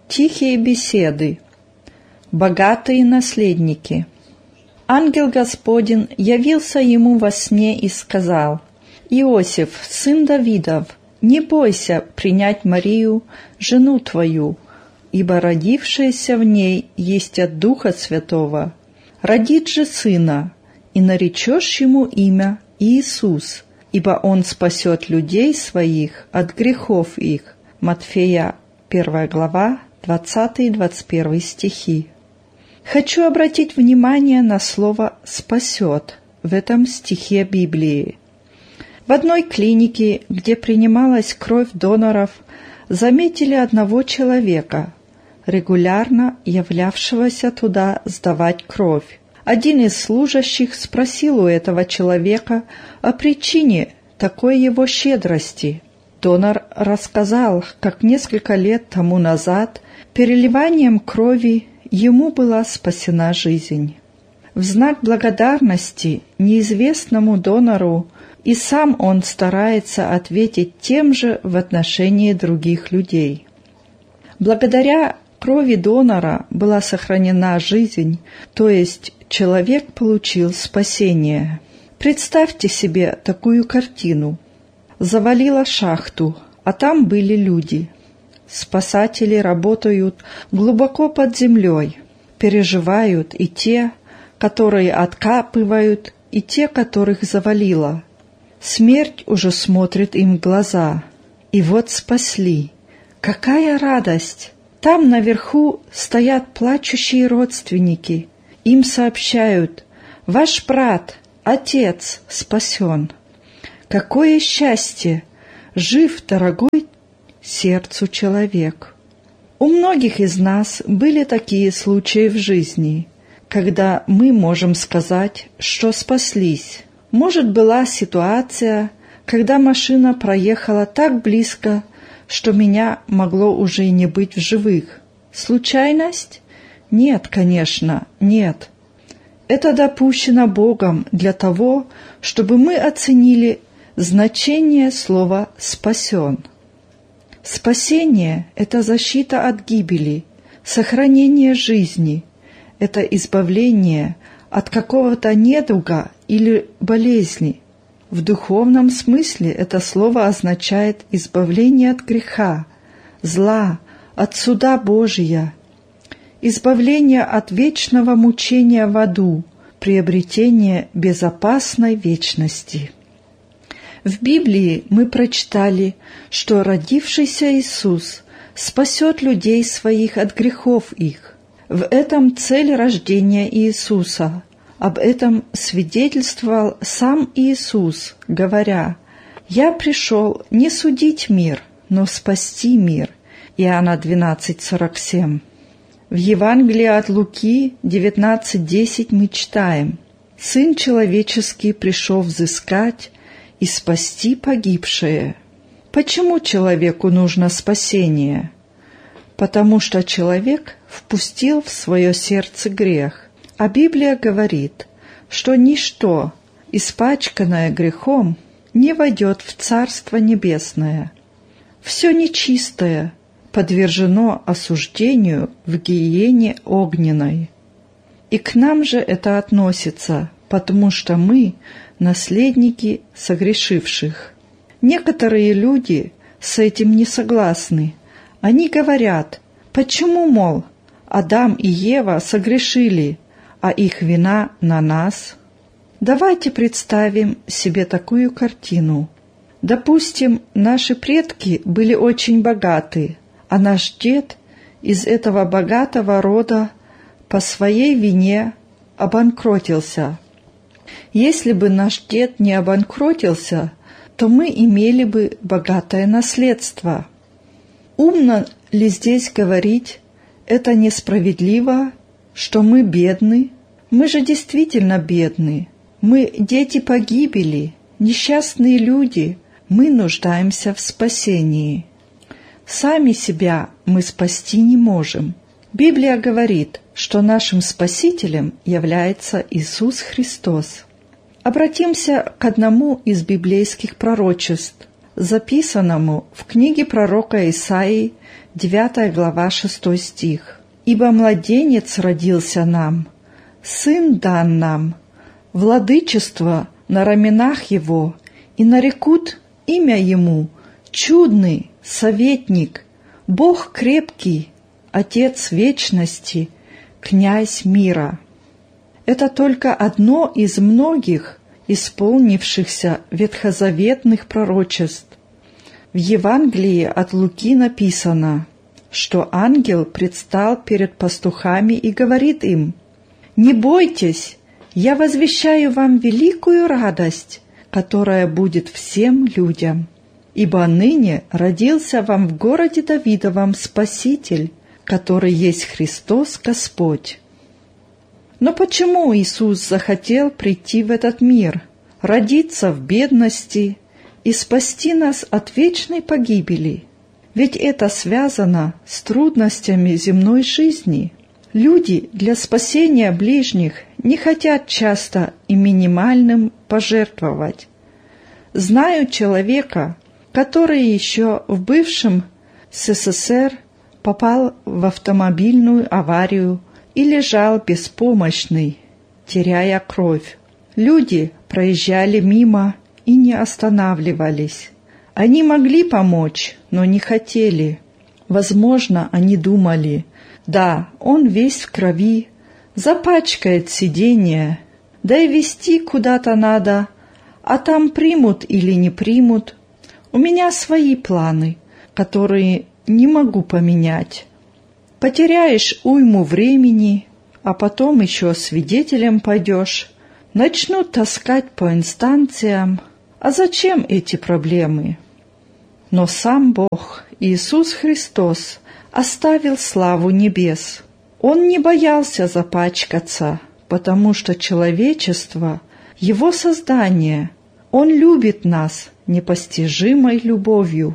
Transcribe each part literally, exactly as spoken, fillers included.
Тихие беседы. Богатые наследники. Ангел Господень явился ему во сне и сказал: «Иосиф, сын Давидов, не бойся принять Марию, жену твою, ибо родившаяся в ней есть от Духа Святого. Родит же сына, и наречешь ему имя Иисус, ибо он спасет людей своих от грехов их». Матфея, первая глава, двадцатый и двадцать первый стихи. Хочу обратить внимание на слово «спасет» в этом стихе Библии. В одной клинике, где принималась кровь доноров, заметили одного человека, регулярно являвшегося туда сдавать кровь. Один из служащих спросил у этого человека о причине такой его щедрости. Донор рассказал, как несколько лет тому назад переливанием крови ему была спасена жизнь. В знак благодарности неизвестному донору и сам он старается ответить тем же в отношении других людей. Благодаря крови донора была сохранена жизнь, то есть человек получил спасение. Представьте себе такую картину. Завалило шахту, а там были люди. Спасатели работают глубоко под землей, переживают и те, которые откапывают, и те, которых завалило. Смерть уже смотрит им в глаза. И вот спасли. Какая радость! Там наверху стоят плачущие родственники. Им сообщают: «Ваш брат, отец, спасен». Какое счастье! Жив дорогой сердцу человек. У многих из нас были такие случаи в жизни, когда мы можем сказать, что спаслись. Может, была ситуация, когда машина проехала так близко, что меня могло уже и не быть в живых. Случайность? Нет, конечно, нет. Это допущено Богом для того, чтобы мы оценили значение слова «спасен». Спасение – это защита от гибели, сохранение жизни, это избавление от какого-то недуга или болезни. В духовном смысле это слово означает избавление от греха, зла, от суда Божия, избавление от вечного мучения в аду, приобретение безопасной вечности. В Библии мы прочитали, что родившийся Иисус спасет людей своих от грехов их. В этом цель рождения Иисуса. Об этом свидетельствовал сам Иисус, говоря: «Я пришел не судить мир, но спасти мир». Иоанна двенадцать сорок семь. В Евангелии от Луки девятнадцать десять мы читаем: «Сын человеческий пришел взыскать и спасти погибшее». Почему человеку нужно спасение? Потому что человек впустил в свое сердце грех. А Библия говорит, что ничто, испачканное грехом, не войдет в Царство Небесное. Все нечистое подвержено осуждению в гиене огненной. И к нам же это относится, потому что мы наследники согрешивших. Некоторые люди с этим не согласны. Они говорят: почему, мол, Адам и Ева согрешили, а их вина на нас? Давайте представим себе такую картину. Допустим, наши предки были очень богаты, а наш дед из этого богатого рода по своей вине обанкротился. Если бы наш дед не обанкротился, то мы имели бы богатое наследство. Умно ли здесь говорить: это несправедливо, что мы бедны? Мы же действительно бедны. Мы дети погибели, несчастные люди. Мы нуждаемся в спасении. Сами себя мы спасти не можем. Библия говорит, что нашим Спасителем является Иисус Христос. Обратимся к одному из библейских пророчеств. записанному в книге пророка Исаии, девятая глава, шестой стих. «Ибо младенец родился нам, сын дан нам, владычество на раменах его, и нарекут имя ему чудный, советник, Бог крепкий, Отец вечности, князь мира». Это только одно из многих исполнившихся ветхозаветных пророчеств. В Евангелии от Луки написано, что ангел предстал перед пастухами и говорит им: «Не бойтесь, я возвещаю вам великую радость, которая будет всем людям. Ибо ныне родился вам в городе Давидовом Спаситель, который есть Христос Господь». Но почему Иисус захотел прийти в этот мир, родиться в бедности и спасти нас от вечной погибели? Ведь это связано с трудностями земной жизни. Люди для спасения ближних не хотят часто и минимальным пожертвовать. Знаю человека, который еще в бывшем СССР попал в автомобильную аварию и лежал беспомощный, теряя кровь. Люди проезжали мимо и не останавливались. Они могли помочь, но не хотели. Возможно, они думали: да, он весь в крови, запачкает сиденье, да и везти куда-то надо, а там примут или не примут. У меня свои планы, которые не могу поменять. Потеряешь уйму времени, а потом еще свидетелем пойдешь. Начнут таскать по инстанциям. А зачем эти проблемы? Но сам Бог, Иисус Христос, оставил славу небес. Он не боялся запачкаться, потому что человечество — Его создание. Он любит нас непостижимой любовью.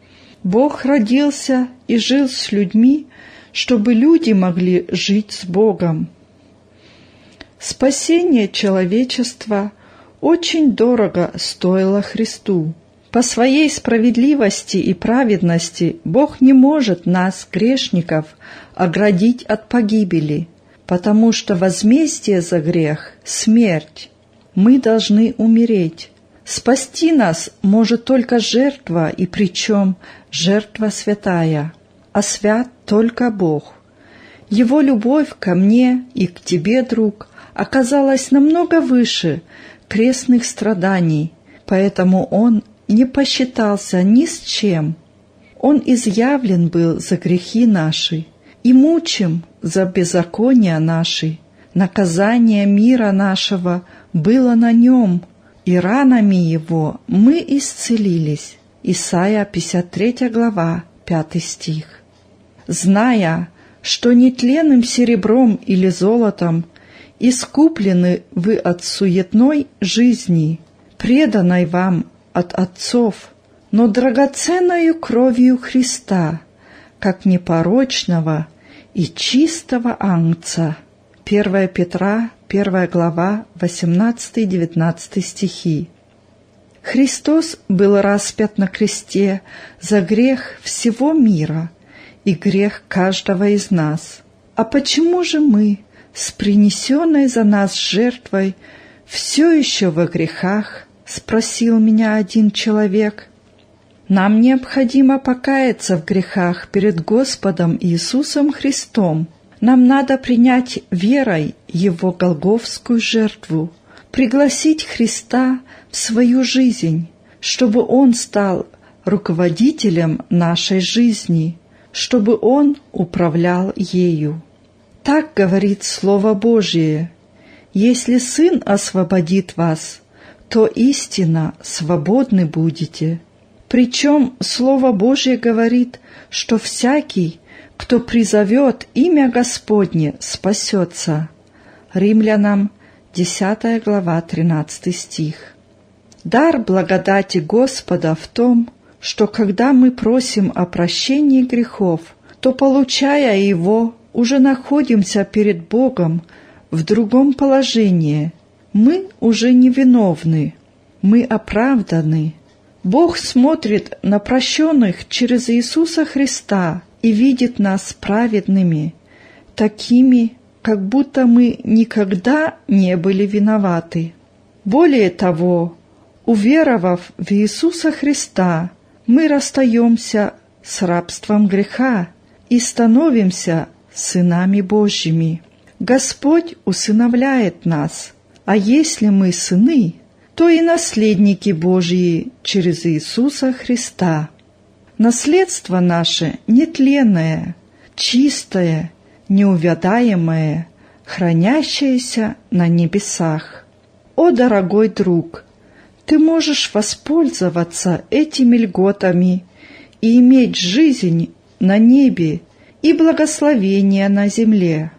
Бог родился и жил с людьми, чтобы люди могли жить с Богом. Спасение человечества очень дорого стоило Христу. По своей справедливости и праведности Бог не может нас, грешников, оградить от погибели, потому что возмездие за грех — смерть. Мы должны умереть. Спасти нас может только жертва, и причем жертва святая, а свят только Бог. Его любовь ко мне и к тебе, друг, оказалась намного выше крестных страданий, поэтому Он не посчитался ни с чем. Он изъявлен был за грехи наши и мучим за беззакония наши. Наказание мира нашего было на Нем, и ранами Его мы исцелились. Исайя пятьдесят третья глава, пятый стих. Зная, что нетленным серебром или золотом искуплены вы от суетной жизни, преданной вам от отцов, но драгоценною кровью Христа, как непорочного и чистого агнца. первое Петра, первая глава, восемнадцатый-девятнадцатый стихи. Христос был распят на кресте за грех всего мира и грех каждого из нас. А почему же мы, с принесенной за нас жертвой, все еще во грехах? Спросил меня один человек. Нам необходимо покаяться в грехах перед Господом Иисусом Христом. Нам надо принять верой Его голгофскую жертву, пригласить Христа в свою жизнь, чтобы Он стал руководителем нашей жизни, чтобы Он управлял ею. Так говорит Слово Божие: «Если Сын освободит вас, то истинно свободны будете». Причем Слово Божье говорит, что всякий, кто призовет имя Господне, спасется. Римлянам десятая глава, тринадцатый стих. Дар благодати Господа в том, что когда мы просим о прощении грехов, то, получая его, уже находимся перед Богом в другом положении. Мы уже невиновны, мы оправданы. Бог смотрит на прощенных через Иисуса Христа и видит нас праведными, такими, как будто мы никогда не были виноваты. Более того, уверовав в Иисуса Христа, мы расстаемся с рабством греха и становимся сынами Божьими. Господь усыновляет нас, а если мы сыны, то и наследники Божьи через Иисуса Христа. Наследство наше нетленное, чистое, неувядаемое, хранящееся на небесах. О, дорогой друг, ты можешь воспользоваться этими льготами и иметь жизнь на небе и благословение на земле.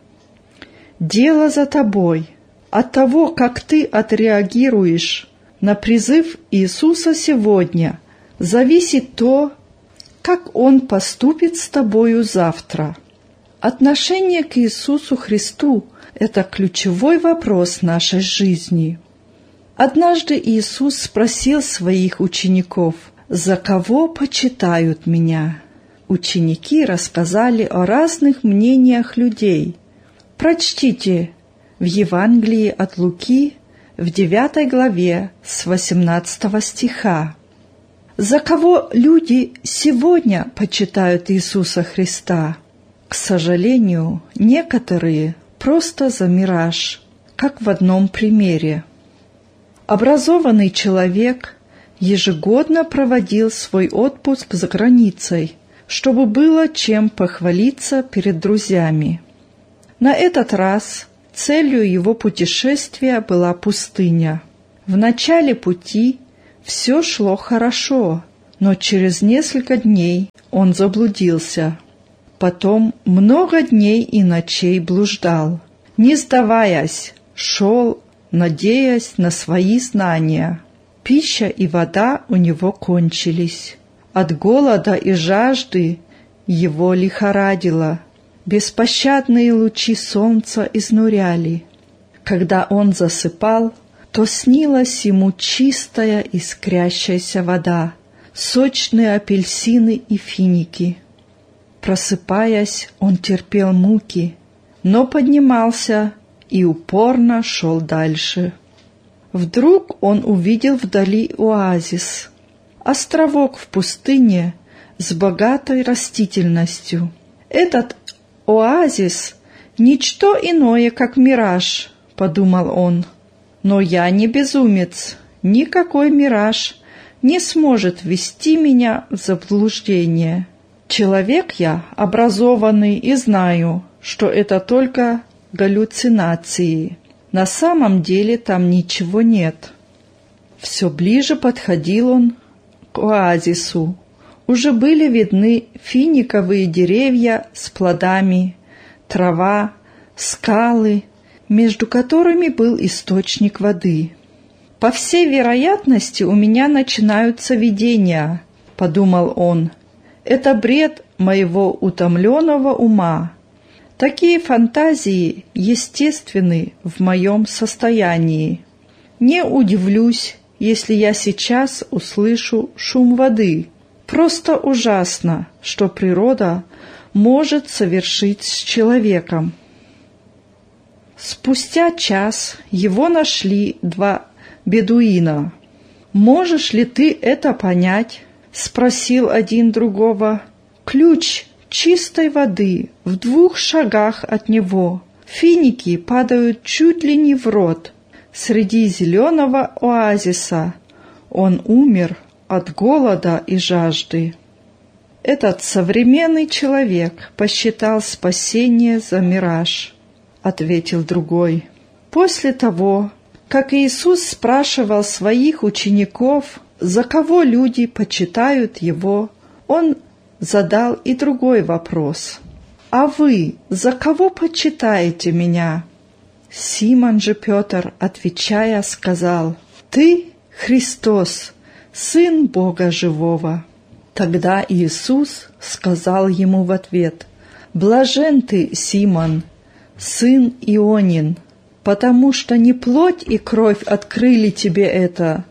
Дело за тобой. От того, как ты отреагируешь на призыв Иисуса сегодня, зависит то, как Он поступит с тобою завтра. Отношение к Иисусу Христу – это ключевой вопрос нашей жизни. Однажды Иисус спросил своих учеников: «За кого почитают Меня?» Ученики рассказали о разных мнениях людей. Прочтите в Евангелии от Луки в девятой главе с восемнадцатого стиха. За кого люди сегодня почитают Иисуса Христа? К сожалению, некоторые просто за мираж, как в одном примере. Образованный человек ежегодно проводил свой отпуск за границей, чтобы было чем похвалиться перед друзьями. На этот раз целью его путешествия была пустыня. В начале пути все шло хорошо, но через несколько дней он заблудился. Потом много дней и ночей блуждал, не сдаваясь, шел, надеясь на свои знания. Пища и вода у него кончились. От голода и жажды его лихорадило. Беспощадные лучи солнца изнуряли. Когда он засыпал, то снилась ему чистая искрящаяся вода, сочные апельсины и финики. Просыпаясь, он терпел муки, но поднимался и упорно шел дальше. Вдруг он увидел вдали оазис, островок в пустыне с богатой растительностью. Этот оазис — ничто иное, как мираж, — подумал он. Но я не безумец, никакой мираж не сможет ввести меня в заблуждение. Человек я образованный и знаю, что это только галлюцинации. На самом деле там ничего нет. Все ближе подходил он к оазису. Уже были видны финиковые деревья с плодами, трава, скалы, между которыми был источник воды. «По всей вероятности, у меня начинаются видения», — подумал он. «Это бред моего утомленного ума. Такие фантазии естественны в моем состоянии. Не удивлюсь, если я сейчас услышу шум воды. Просто ужасно, что природа может совершить с человеком». Спустя час его нашли два бедуина. «Можешь ли ты это понять?» — спросил один другого. «Ключ чистой воды в двух шагах от него. Финики падают чуть ли не в рот. Среди зеленого оазиса он умер от голода и жажды». Этот современный человек посчитал спасение за мираж, — ответил другой. После того, как Иисус спрашивал своих учеников, за кого люди почитают Его, Он задал и другой вопрос. «А вы за кого почитаете Меня?» Симон же Петр, отвечая, сказал: «Ты Христос, Сын Бога Живого». Тогда Иисус сказал ему в ответ: «Блажен ты, Симон, сын Ионин, потому что не плоть и кровь открыли тебе это,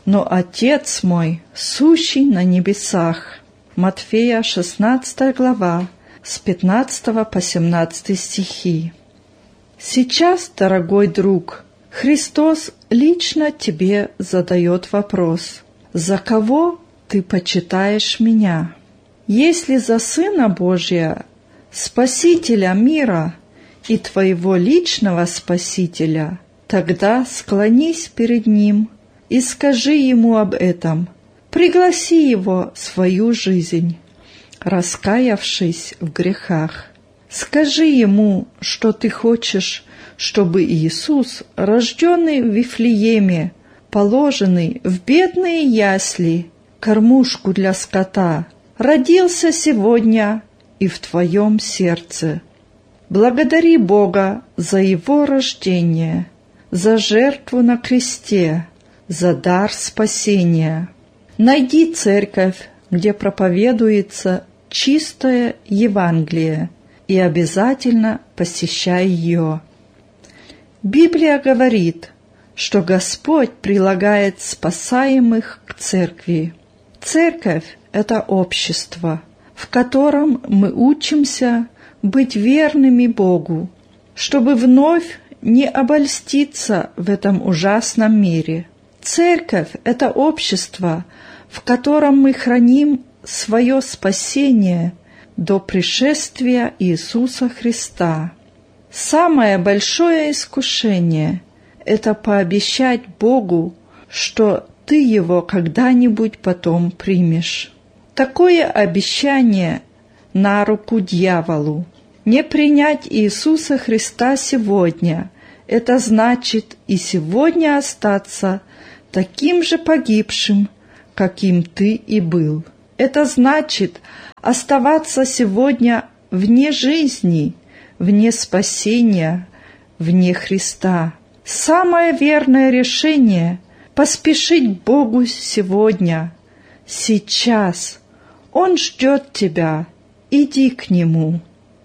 но Отец мой, сущий на небесах». Матфея, шестнадцатая глава, с пятнадцатого по семнадцатый стихи. Сейчас, дорогой друг, Христос лично тебе задает вопрос: «За кого ты почитаешь меня?» Если за Сына Божия, Спасителя мира и твоего личного Спасителя, тогда склонись перед Ним и скажи Ему об этом. Пригласи Его в свою жизнь, раскаявшись в грехах. Скажи Ему, что ты хочешь, чтобы Иисус, рожденный в Вифлееме, положенный в бедные ясли, кормушку для скота, родился сегодня и в твоем сердце. Благодари Бога за Его рождение, за жертву на кресте, за дар спасения. Найди церковь, где проповедуется чистое Евангелие, и обязательно посещай ее. Библия говорит, что Господь прилагает спасаемых к церкви. Церковь — это общество, в котором мы учимся быть верными Богу, чтобы вновь не обольститься в этом ужасном мире. Церковь — это общество, в котором мы храним свое спасение до пришествия Иисуса Христа. Самое большое искушение — это пообещать Богу, что ты Его когда-нибудь потом примешь. Такое обещание на руку дьяволу. Не принять Иисуса Христа сегодня — это значит и сегодня остаться таким же погибшим, каким ты и был. Это значит оставаться сегодня вне жизни, вне спасения, вне Христа. Самое верное решение — поспешить к Богу сегодня, сейчас. Он ждет тебя, иди к Нему.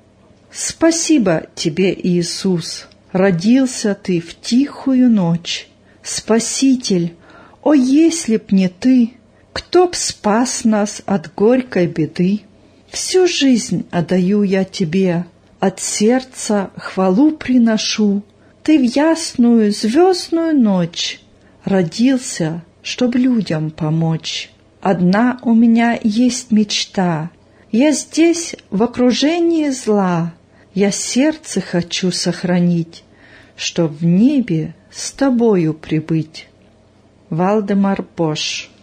Спасибо тебе, Иисус, родился ты в тихую ночь. Спаситель, о, если б не ты, кто б спас нас от горькой беды? Всю жизнь отдаю я тебе, от сердца хвалу приношу. Ты в ясную звездную ночь родился, чтоб людям помочь. Одна у меня есть мечта. Я здесь в окружении зла. Я сердце хочу сохранить, чтоб в небе с тобою прибыть. Вальдемар Бош.